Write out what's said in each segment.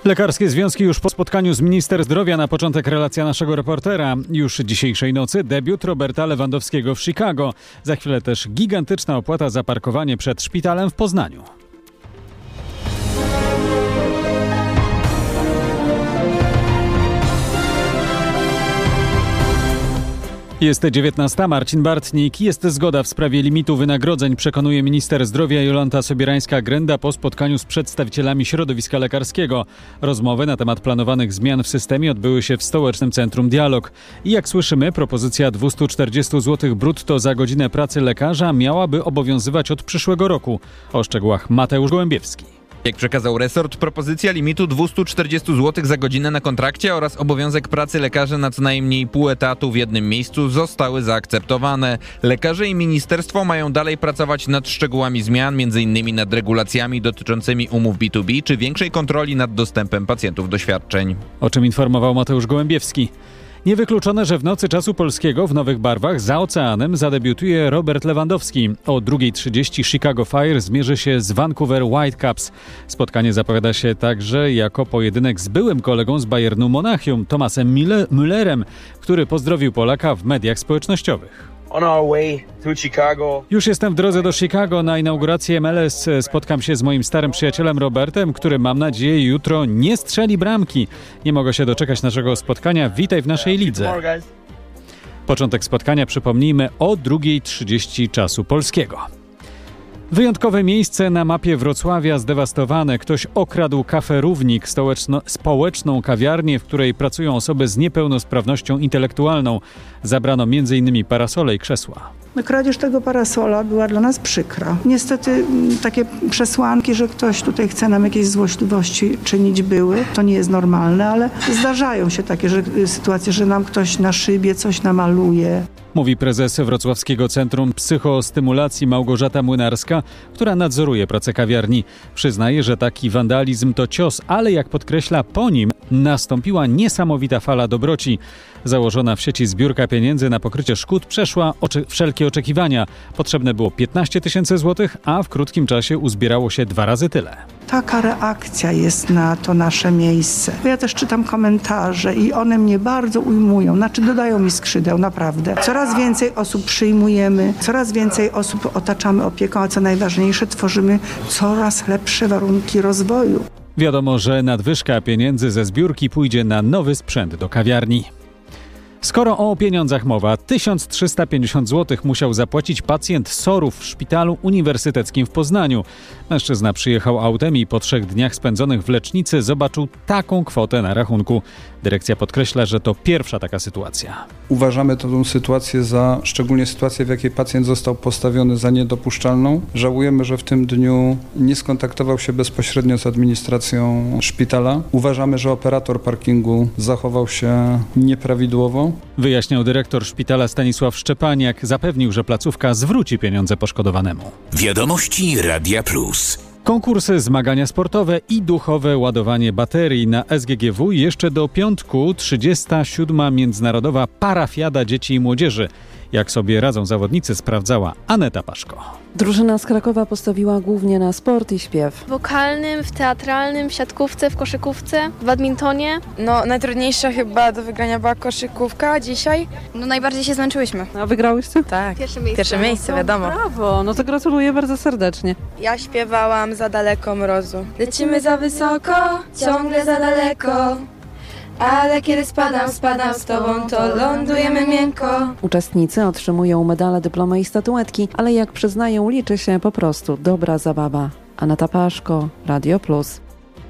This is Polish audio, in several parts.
Lekarskie związki już po spotkaniu z minister zdrowia. Na początek relacja naszego reportera. Już dzisiejszej nocy debiut Roberta Lewandowskiego w Chicago. Za chwilę też gigantyczna opłata za parkowanie przed szpitalem w Poznaniu. Jest 19. Marcin Bartnik. Jest zgoda w sprawie limitu wynagrodzeń, przekonuje minister zdrowia Jolanta Sobierajska-Grenda po spotkaniu z przedstawicielami środowiska lekarskiego. Rozmowy na temat planowanych zmian w systemie odbyły się w Stołecznym Centrum Dialog. I jak słyszymy, propozycja 240 zł brutto za godzinę pracy lekarza miałaby obowiązywać od przyszłego roku. O szczegółach Mateusz Gołębiewski. Jak przekazał resort, propozycja limitu 240 zł za godzinę na kontrakcie oraz obowiązek pracy lekarzy na co najmniej pół etatu w jednym miejscu zostały zaakceptowane. Lekarze i ministerstwo mają dalej pracować nad szczegółami zmian, m.in. nad regulacjami dotyczącymi umów B2B czy większej kontroli nad dostępem pacjentów do świadczeń. O czym informował Mateusz Gołębiewski. Niewykluczone, że w nocy czasu polskiego w nowych barwach za oceanem zadebiutuje Robert Lewandowski. O 2:30 Chicago Fire zmierzy się z Vancouver Whitecaps. Spotkanie zapowiada się także jako pojedynek z byłym kolegą z Bayernu Monachium, Thomasem Müllerem, który pozdrowił Polaka w mediach społecznościowych. Już jestem w drodze do Chicago na inaugurację MLS. Spotkam się z moim starym przyjacielem Robertem, który, mam nadzieję, jutro nie strzeli bramki. Nie mogę się doczekać naszego spotkania. Witaj w naszej lidze. Początek spotkania, przypomnijmy, o 2:30 czasu polskiego. Wyjątkowe miejsce na mapie Wrocławia zdewastowane. Ktoś okradł Café Równik, społeczną kawiarnię, w której pracują osoby z niepełnosprawnością intelektualną. Zabrano m.in. parasole i krzesła. Kradzież tego parasola była dla nas przykra. Niestety takie przesłanki, że ktoś tutaj chce nam jakieś złośliwości czynić były. To nie jest normalne, ale zdarzają się takie sytuacje, że nam ktoś na szybie coś namaluje. Mówi prezes Wrocławskiego Centrum Psychostymulacji Małgorzata Młynarska, która nadzoruje pracę kawiarni. Przyznaje, że taki wandalizm to cios, ale jak podkreśla, po nim nastąpiła niesamowita fala dobroci. Założona w sieci zbiórka pieniędzy na pokrycie szkód przeszła wszelkie oczekiwania. Potrzebne było 15 000 złotych, a w krótkim czasie uzbierało się 2 razy tyle. Taka reakcja jest na to nasze miejsce. Ja też czytam komentarze i one mnie bardzo ujmują, dodają mi skrzydeł, naprawdę. Coraz więcej osób przyjmujemy, coraz więcej osób otaczamy opieką, a co najważniejsze, tworzymy coraz lepsze warunki rozwoju. Wiadomo, że nadwyżka pieniędzy ze zbiórki pójdzie na nowy sprzęt do kawiarni. Skoro o pieniądzach mowa, 1350 zł musiał zapłacić pacjent SOR-u w szpitalu uniwersyteckim w Poznaniu. Mężczyzna przyjechał autem i po 3 dniach spędzonych w lecznicy zobaczył taką kwotę na rachunku. Dyrekcja podkreśla, że to pierwsza taka sytuacja. Uważamy tę sytuację szczególnie sytuację, w jakiej pacjent został postawiony, za niedopuszczalną. Żałujemy, że w tym dniu nie skontaktował się bezpośrednio z administracją szpitala. Uważamy, że operator parkingu zachował się nieprawidłowo. Wyjaśniał dyrektor szpitala Stanisław Szczepaniak. Zapewnił, że placówka zwróci pieniądze poszkodowanemu. Wiadomości Radia Plus. Konkursy, zmagania sportowe i duchowe ładowanie baterii na SGGW jeszcze do piątku. 37. Międzynarodowa Parafiada Dzieci i Młodzieży. Jak sobie radzą zawodnicy, sprawdzała Aneta Paszko. Drużyna z Krakowa postawiła głównie na sport i śpiew. W wokalnym, w teatralnym, w siatkówce, w koszykówce, w badmintonie. Najtrudniejsza chyba do wygrania była koszykówka dzisiaj. Najbardziej się zmęczyłyśmy. A wygrałyście? Tak. Pierwsze miejsce, wiadomo. Brawo, to gratuluję bardzo serdecznie. Ja śpiewałam Za daleko mrozu. Lecimy za wysoko, ciągle za daleko. Ale kiedy spadam z tobą, to lądujemy miękko. Uczestnicy otrzymują medale, dyplomy i statuetki, ale jak przyznają, liczy się po prostu dobra zabawa. Aneta Paszko, Radio Plus.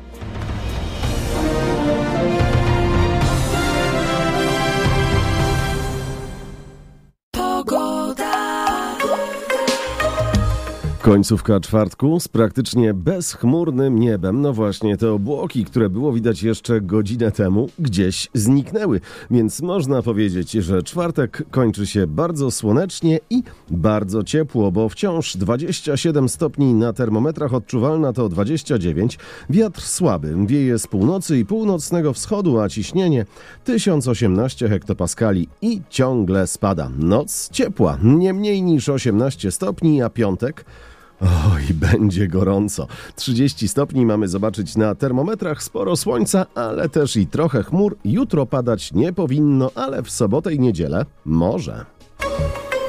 Końcówka czwartku z praktycznie bezchmurnym niebem. No właśnie, te obłoki, które było widać jeszcze godzinę temu, gdzieś zniknęły. Więc można powiedzieć, że czwartek kończy się bardzo słonecznie i bardzo ciepło, bo wciąż 27 stopni na termometrach, odczuwalna to 29. Wiatr słaby, wieje z północy i północnego wschodu, a ciśnienie 1018 hektopaskali i ciągle spada. Noc ciepła, nie mniej niż 18 stopni, a piątek Oj, będzie gorąco. 30 stopni mamy zobaczyć na termometrach, sporo słońca, ale też i trochę chmur. Jutro padać nie powinno, ale w sobotę i niedzielę może.